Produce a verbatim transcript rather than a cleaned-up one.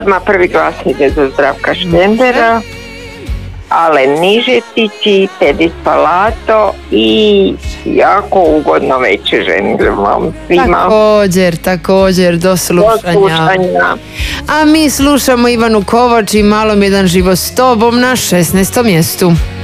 Ma prvi glas ide za Zdravka Štendera, Alen Nižetići, Tedi Spalato i jako ugodno večer želim vam svima. Također, također, do slušanja. Do slušanja. A mi slušamo Ivanu Kovač i Malo mi jedan život s tobom na šesnaestom mjestu.